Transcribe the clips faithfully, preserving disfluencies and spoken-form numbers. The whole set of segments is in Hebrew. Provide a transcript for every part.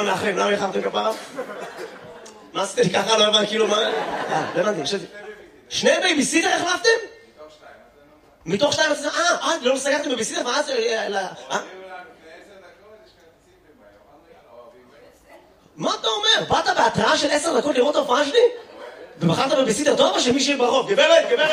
לאחרים, למה איחרתם כפרה? מה עשיתם לי ככה? לא הבנתי, כאילו מה... אה, לא הבנתי, חשבתי. שני בייביסיטר החלפתם? מתוך שתיים? מתוך שתיים? אה, אה, לא סגרתם בייביסיטר? מה זה... מה אתה אומר? באת בהתראה של עשר דקות לראות ההופעה שלי? ובחרת בייביסיטר טוב או שמישהי ברחוב? גברת, גברת!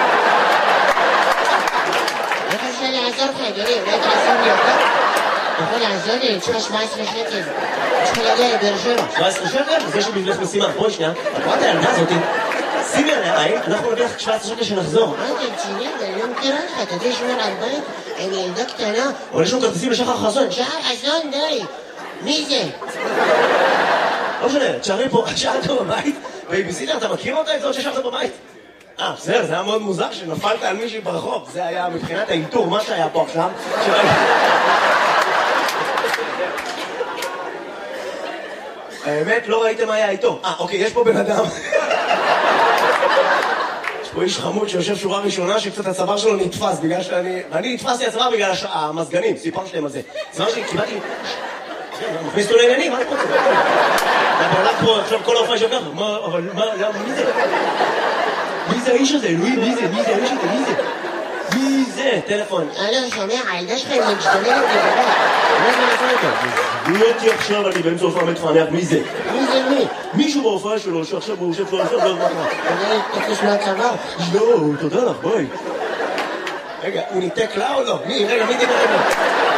איך אפשר לעזור לך, אדוני? אולי תעזור לי יותר? אתה יכול לעזור לי? אני צריכה שבע עשרה שקל. אני צריכה להגיע לבאר שבע. שבע עשרה שקל? אז יש לי בשבילך משימה. בואי שנייה, את רואה את הילדה הזאתי? שימי עליי, אנחנו נביא לך שבע עשרה שקל שנחזור. מה אתה רציני? אני לא מכירה לך. אתה יודע שמור על בית? אני ילדה קטנה. אבל יש לנו כרטיסים לשחר חסון. שחר חסון, די. מי זה? לא משנה, תשארי פה, תשארת בבית, בייביסיטר, אתה מכיר אותה? את זאת ששארת בבית? אה, בסדר, זה היה מאוד מוזר שנפלת על מישהי ברחוב. זה היה מבחינת האינטור, מה שהיה פה עכשיו. האמת, לא ראיתם מה היה איתו. אה, אוקיי, יש פה בן אדם. יש פה איש חמוד שיושב שורה ראשונה שקצת הצוואר שלו נתפס בגלל שאני... ואני נתפסתי הצוואר בגלל המזגנים, סיפרתי להם על זה. הצוואר שלי, קיבלתי... מכניס אותו לעניינים, מה אני רוצה? אתה בעלת פה, עכשיו כל ההופעה שלך, מה, אבל מה, מי זה? מי זה האיש הזה? אלוהים, מי זה? מי זה האיש הזה? מי זה? מי זה? טלפון. אלו, שומע, הילדה שלך היא משתוללת לגבי. מה זה נעשה אותה? מי אותי עכשיו, אני באמצע הופעה מתפענח, מי זה? מי זה מי? מישהו בהופעה שלו, שעכשיו הוא יושב פה, עכשיו לא יודע מה. אולי תקוש מהצבא. לא, תודה לך, בואי. רגע, הוא ניתק לה או לא? מי? רגע, מי ניתק לה?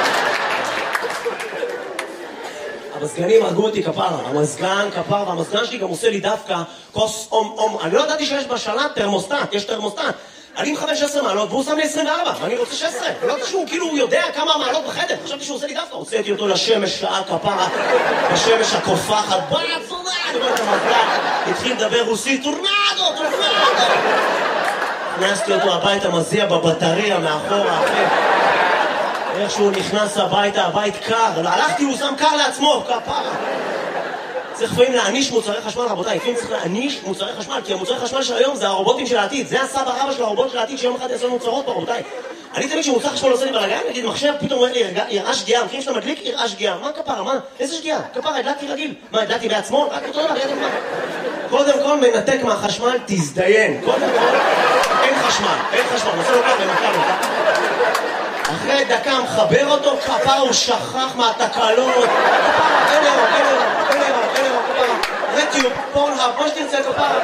המזגנים הרגו אותי כפרה, המזגן כפרה, והמזגן שלי גם עושה לי דווקא כוס אום אום. אני לא ידעתי שיש בשלט תרמוסטט, יש תרמוסטט. אני עם חמש עשרה מעלות והוא שם לי עשרים וארבע, ואני רוצה שש עשרה. לא ידעתי שהוא כאילו יודע כמה מעלות בחדר, חשבתי שהוא עושה לי דווקא. הוצאתי אותו לשמש שעה כפרה, בשמש הקופחת, בוא צודה, אני אומר את המזגן, התחיל לדבר רוסית, טורנדו, טורנדו. הכנסתי אותו הביתה, מזיע בבטריה מאחורה, אחרי. איך שהוא נכנס הביתה, הבית קר, הלכתי, הוא שם קר לעצמו, כפרה. צריך לפעמים להעניש מוצרי חשמל, רבותיי, לפעמים צריך להעניש מוצרי חשמל, כי המוצרי חשמל של היום זה הרובוטים של העתיד, זה הסבא רבא של הרובוט של העתיד שיום אחד יעשו מוצרות פה, רבותיי. אני תמיד שמוצר חשמל עושה לי בלגן, נגיד מחשב, פתאום אומר לי, יראה שגיאה, המחירים שאתה מדליק, יראה שגיאה. מה כפרה, מה? איזה שגיאה? כפרה, הדלקתי רגיל. מה, הדלקתי בעצמו? רק אותו דבר, ידע מה? קודם כל מנתק מהחשמל, תזדיין. קודם כל, אין חשמל, אין חשמל, נעשה לו ככה, נעשה לו ככה. אחרי דקה מחבר אותו, כפרה הוא שכח מהתקלות. כפרה, אין אירו, אין אירו, אין אירו, אין אירו, כפרה. רטיוב, פורנהאב, מה שתרצה, כפרה.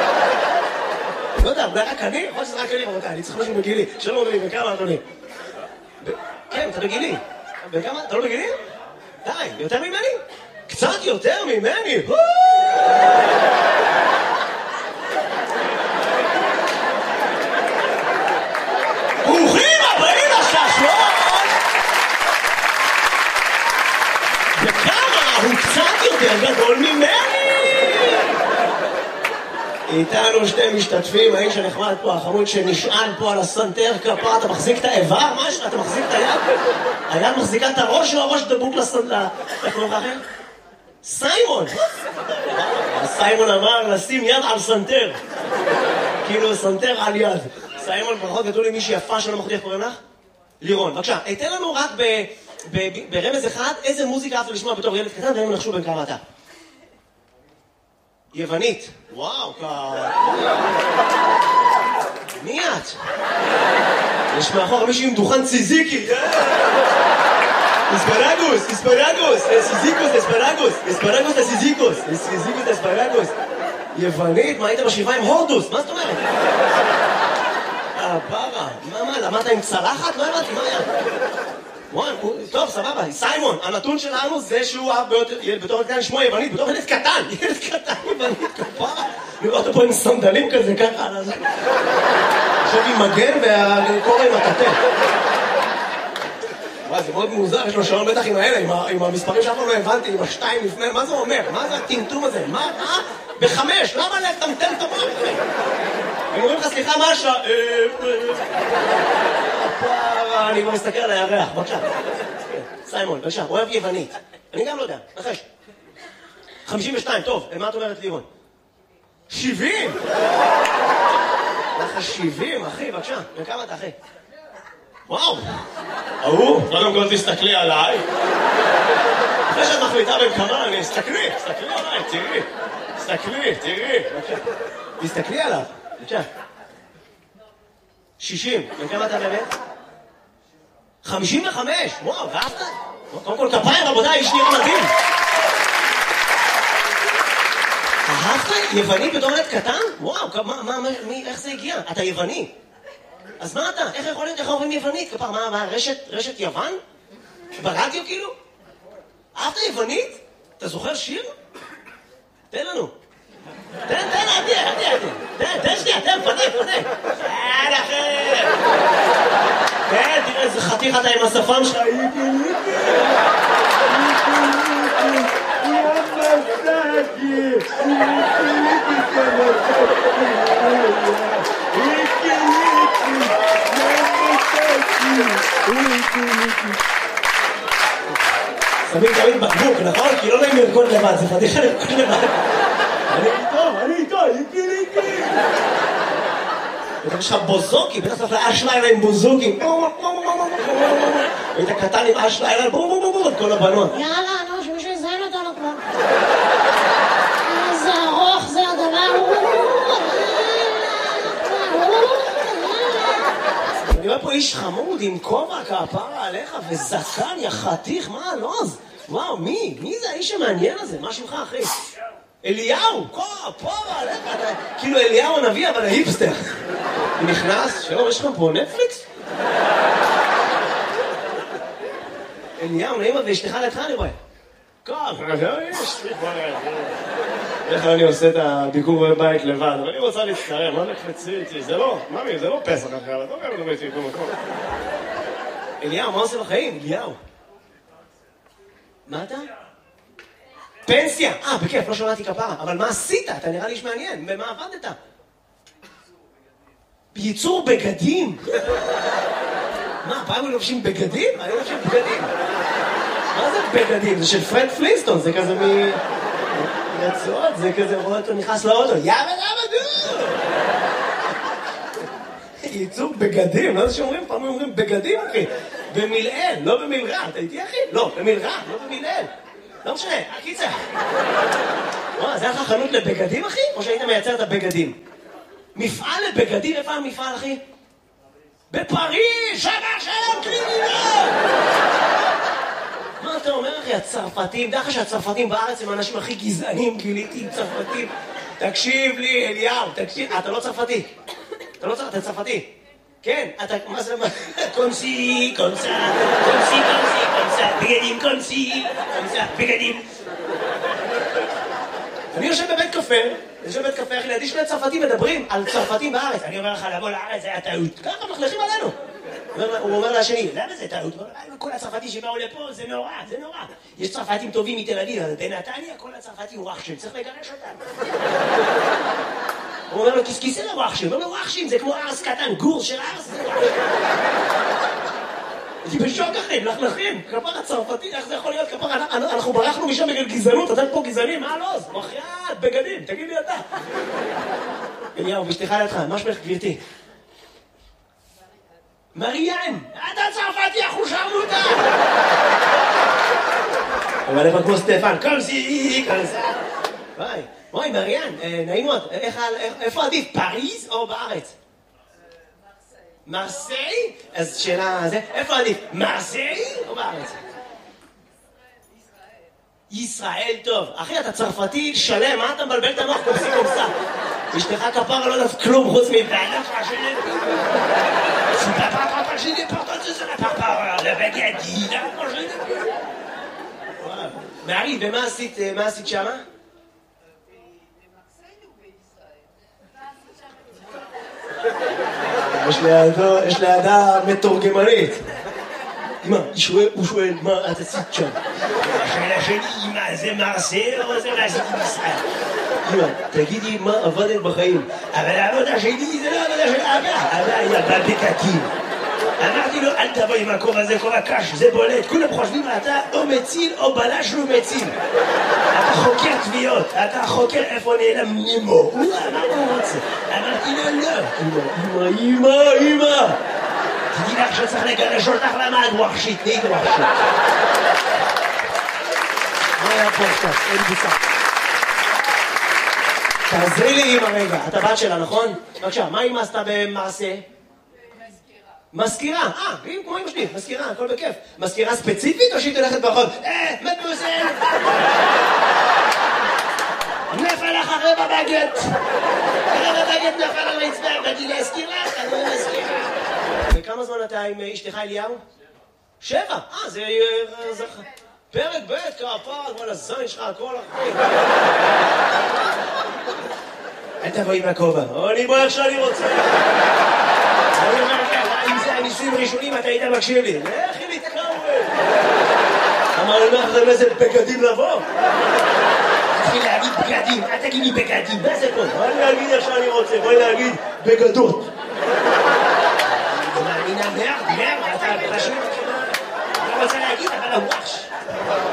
לא יודע, זה רק אני? יכול שזה רק אני, רבותיי, אני צריך משהו בגילי. שלום אדוני, בכמה אדוני? כן, אתה בגילי. בכמה? אתה לא בגילי? די, יותר ממני? קצת יותר ממני? ברוכים הבאים לששלון! וכמה הוא קצת יותר גדול ממני! איתנו שתי משתתפים, האיש הנחמד פה, החמוד שנשען פה על הסנטר כפרה, אתה מחזיק את האיבר? משהו? אתה מחזיק את היד? היד מחזיקה את הראש או הראש דבוק לסנטר? איך קוראים לך אחר? סיימון! סיימון אמר לשים יד על סנטר. כאילו סנטר על יד. סיימון, ברכות גדול לי מישהי יפה שלא מחודי, איך קוראים לך? לירון, בבקשה. תן לנו רק ברמז אחד, איזה מוזיקה אהבת לשמוע בתור ילד קטן, ואין נחשו בין כמה אתה. יוונית. וואו, כ... מי את? יש מאחור מישהי עם דוכן ציזיקי. אספרגוס, אספרגוס, סיזיקוס, אספרגוס, אספרגוס לסיזיקוס, סיזיקוס לאספרגוס. יוונית? מה היית בשבעה עם הורדוס? מה זאת אומרת? אה, פרה. מה, מה, למדת עם צלחת? לא הבנתי, מה היה? וואי, טוב, סבבה, סיימון, הנתון שלנו זה שהוא אהב בתור קטן שמו יוונית, בתור ילד קטן, ילד קטן יוונית, כפרה. לראות אותו פה עם סנדלים כזה, ככה, עכשיו עם מגן והקורא עם הטטה. וואי, זה מאוד מוזר, יש לו שעון בטח עם האלה, עם המספרים שאף לא הבנתי, עם השתיים לפני, מה זה אומר? מה זה הטמטום הזה? מה? אה? בחמש, למה לטמטם את המוח? הם אומרים לך, סליחה, מה השעה? הפרה, אני כבר מסתכל על הירח, בבקשה. סיימון, בבקשה, אוהב יוונית. אני גם לא יודע, נחש. חמישים ושתיים, טוב, מה את אומרת לירון? שבעים! לך שבעים, אחי, בבקשה. וכמה אתה, אחי? וואו! ההוא, קודם כל תסתכלי עליי. אחרי שאת מחליטה איתה בקמן, תסתכלי, תסתכלי עליי, תראי, תסתכלי, תראי, תסתכלי עליו, בבקשה. שישים, וכמה אתה באמת? חמישים וחמש, וואו, ואהבת? קודם כל כפיים, רבותיי, איש נראה מדהים. אהבת? יווני בתור ילד קטן? וואו, מה, מה, מי, איך זה הגיע? אתה יווני. אז מה אתה? איך יכול להיות, איך אומרים יוונית? כפר, מה, מה, רשת, רשת יוון? ברדיו כאילו? אהבת יוונית? אתה זוכר שיר? תן לנו. תן, תן, עדי, עדי, עדי. תן, תן שנייה, תן, פנה, פנה. אין אחר. תן, תראה איזה חתיך אתה עם השפם שלך. שמים תמיד בקבוק, נכון? כי לא נעים לרקוד לבד, זה פתיחה לרקוד לבד. אני איתו, אני איתו, איקי ליקי. בטח יש לך בוזוקי, בטח צריך לאש לילה עם בוזוקי. היית קטן עם אש לילה, בום בום בום בום, כל הבנות. יאללה, נו, שמישהו יזיין אותנו כבר. איזה ארוך זה הדבר. אני רואה פה איש חמוד עם כובע כפרה עליך וזקן, יא חתיך, מה הלוז? וואו, מי? מי זה האיש המעניין הזה? מה שמך, אחי? אליהו, כפרה עליך, כאילו אליהו הנביא, אבל ההיפסטר. נכנס, שלום, יש לכם פה נטפליקס? אליהו, נעימה ואשתך לידך, אני רואה. כפרה, יש לי כבר... איך אני עושה את הביקור בבית לבד, אבל אני רוצה להצטרם, מה נקפצי איתי? זה לא, ממי, זה לא פסח אחר, את לא גם מדבר איתי במקום. אליהו, מה עושה בחיים? אליהו. מה אתה? פנסיה! אה, בכיף, לא שמעתי כפרה, אבל מה עשית? אתה נראה לי איש מעניין, במה עבדת? בייצור בגדים? מה, פעם הם לובשים בגדים? אני לובשים בגדים. מה זה בגדים? זה של פרד פלינסטון, זה כזה מ... רצועות, זה כזה, רואה אותו נכנס לאוטו, יאבא למה דו! ייצור בגדים, לא זה שאומרים, פעם אומרים בגדים, אחי. במילאל, לא במילרע, אתה איתי, אחי? לא, במילרע, לא במילאל. לא משנה, הקיצר. וואו, זה היה לך חנות לבגדים, אחי? או שהיית מייצר את הבגדים? מפעל לבגדים, איפה המפעל, אחי? בפריז, שנה שלם קרימינל! מה אתה אומר, אחי? הצרפתים, דרך שהצרפתים בארץ הם האנשים הכי גזענים, גיליתי עם צרפתים. תקשיב לי, אליהו, תקשיב, אתה לא צרפתי. אתה לא צרפתי, אתה צרפתי. כן, אתה, מה זה, קונסי, קונסה, קונסי, קונסי, קונסה, בגדים, קונסי, קונסה, בגדים. אני יושב בבית קפה, אני יושב בבית קפה, אחי, לידי שני צרפתים מדברים על צרפתים בארץ. אני אומר לך, לבוא לארץ, זה היה טעות. ככה מחלכים עלינו. הוא אומר לשני, למה זה טעות? כל הצרפתים שבאו לפה, זה נורא, זה נורא. יש צרפתים טובים מתל אביב, אבל בנתניה כל הצרפתים וואחשים, צריך לגרש אותם. הוא אומר לו, כיסכיסי לא וואחשים, הוא אומר לו, וואחשים, זה כמו ארס קטן, גור של ארס, זה וואחשים. אני בשוק אחי, מלכלכים, כפר הצרפתי, איך זה יכול להיות? כפר, אנחנו ברחנו משם בגלל גזענות, אתה פה גזענים, מה לא? בחייאת, בגדים, תגיד לי אתה. אליהו, ואשתך לידך, מה שמך גברתי? מריאן, אתה צרפתי, אחו שרמוטה! אבל איפה כמו סטפן, קומסי, קומסה. וואי, וואי, מריאן, נעים מאוד, איפה עדיף, פריז או בארץ? מרסיי? אז שאלה, איפה עדיף, מרסיי או בארץ? ישראל, טוב. אחי, אתה צרפתי שלם, מה אתה מבלבל את המוח קומסי קומסה? אשתך כפרה לא דף כלום חוץ מבעלה פרשנית. C'est pas papa quand j'ai des portes, c'est la papa, le baguette, là, quand j'ai des portes. Marie, ומה עשית, מה עשית שמה? יש לידה מתורגמנית. אמא, הוא שואל, מה את עשית שם? השאלה שלי, אמא, זה מרסיי או זה מה עשיתי בישראל? אמא, תגידי מה עבדת בחיים. אבל העבודה שלי זה לא עבודה של אבא. אבא היה בבקקים. אמרתי לו, אל תבוא עם הקור הזה, קור הקש, זה בולט. כולם חושבים, אתה או מציל או בלש לא מציל. אתה חוקר תביעות, אתה חוקר איפה נעלם נימו. הוא אמר מה רוצה. אמרתי לו, לא. אמא, אמא, אמא. תדעי לך שצריך לגרש אותך למען ווחשית, נהיית ווחשית. היה פה עכשיו, אין בוסה. תעזרי לי עם הרגע, את הבת שלה, נכון? בבקשה, מה אמא עשתה במעשה? מזכירה, אה, היא כמו אמא שלי, מזכירה, הכל בכיף. מזכירה ספציפית או שהיא תלכת ברחוב? אה, מדמוזל! נפל לך רבע בגט! רבע בגט נפל על הרצפה, באתי להזכיר לך, אני לא מזכירה. וכמה זמן אתה עם אשתך אליהו? שבע, אה, זה... פרק ב' כפר, כל הזין שלך, הכל אחרי. אל תבואי מהכובע, אני בוא איך שאני רוצה. אני אומר לך, אם זה הניסויים הראשונים, אתה היית מקשיב לי. לכי להתקרב. אמר לי, מה לכם איזה בגדים לבוא? תתחיל להגיד בגדים, אל תגיד לי בגדים, מה זה פה? אני אגיד איך שאני רוצה, בואי להגיד בגדות. אני מאמינה מרד, מרד, אתה פשוט... אני רוצה להגיד, אבל הוואש.